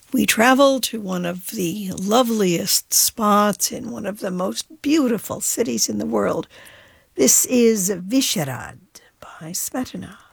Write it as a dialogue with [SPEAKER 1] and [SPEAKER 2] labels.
[SPEAKER 1] We travel to one of the loveliest spots in one of the most beautiful cities in the world. This is Vysehrad by Smetana.